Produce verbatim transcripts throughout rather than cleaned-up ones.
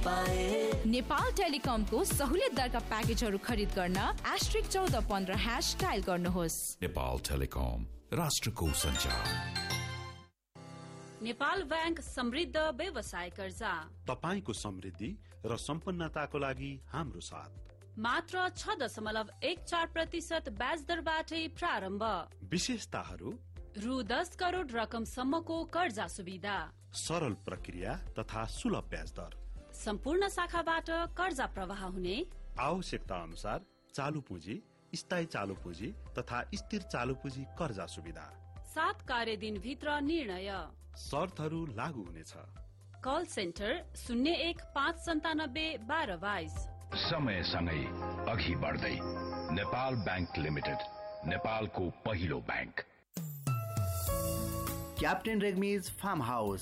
पाए। नेपाल टेलिकमको सहुलियत दरका प्याकेजहरू खरिद गर्न एस्ट्रिक चौध पन्ध्र ह्यास डायल गर्नुहोस्। नेपाल टेलिकम, राष्ट्रको सञ्चार। नेपाल बैंक समृद्ध व्यवसाय कर्जा, तपाईको समृद्धि र सम्पन्नताको लागि हाम्रो साथ। मात्र छ दशमलव एक चार प्रतिशत ब्याज दरबाटै प्रारम्भ। विशेषताहरू: रु दस करोड रकमसम्मको कर्जा सुविधा, सरल प्रक्रिया तथा सुलभ ब्याज दर, सम्पूर्ण शाखाबाट कर्जा प्रवाह हुने, आवश्यकता अनुसार चालू पुँजी, स्थायी चालू पुँजी तथा स्थिर चालू पुँजी कर्जा सुविधा, सात कार्य दिन भित्र निर्णय। शर्तहरू लागू हुनेछ। कल सेन्टर शून्य एक पाँच सन्तानब्बे बाह्र बाइस। समयसँगै अघि बढ्दै नेपाल बैंक लिमिटेड, नेपालको पहिलो बैंक। क्याप्टेन रेग्मीज फार्म हाउस,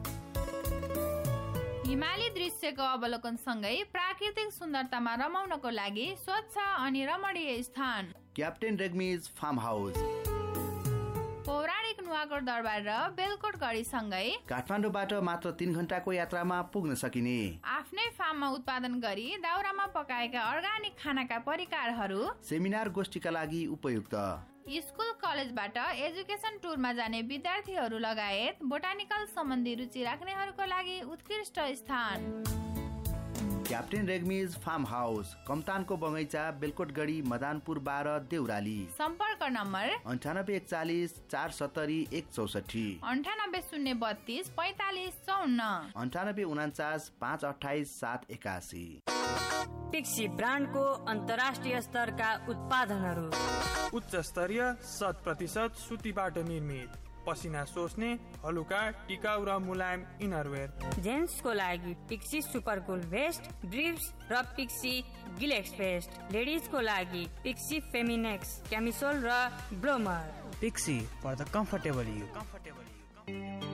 हिमाली दृश्यको अवलोकन सँगै प्राकृतिक सुन्दरतामा रमाउनको लागि स्वच्छ अनि रमणीय स्थान। क्याप्टेन रेग्मीज फार्म हाउस पौराणिक नुवाकोट दरबार र बेलकोट गढी सँगै काठमाडौँबाट मात्र तीन घण्टाको यात्रामा पुग्न सकिने। आफ्नै फार्ममा उत्पादन गरी दाउरामा पकाएका अर्गानिक खानाका परिकारहरू सेमिनार गोष्ठीका लागि उपयुक्त। स्कुल कलेजबाट एजुकेसन टुरमा जाने विद्यार्थीहरू लगायत बोटानिकल सम्बन्धी रुचि राख्नेहरूको लागि उत्कृष्ट स्थान। क्याप्टेन रेग्मीज फार्म हाउस, कमतानको बगैँचा, बेलकोटगढी, मदानपुर बाह्र, देउराली। सम्पर्क नम्बर अन्ठानब्बे एकचालिस चार सत्तरी एक चौसठी, अन्ठानब्बे शून्य बत्तीस पैतालिस चौन्न, अन्ठानब्बे उनाचास पाँच अठाइस सात एकासी। पिक्सी ब्रान्डको अन्तर्राष्ट्रिय स्तरका उत्पादनहरू, उच्च स्तरीय शत प्रतिशत सुतीबाट निर्मित, पसिना सोच्ने हलुका टिकाउ र मुलायम इनरवेयर। जेन्ट्सको लागि पिक्सी सुपर कुल भेस्ट, ब्रिफ्स र पिक्सी गिलेक्स भेस्ट। लेडिजको लागि पिक्सी फेमिनेक्स क्यामिसोल र ब्लोमर। Pixie for the comfortable you.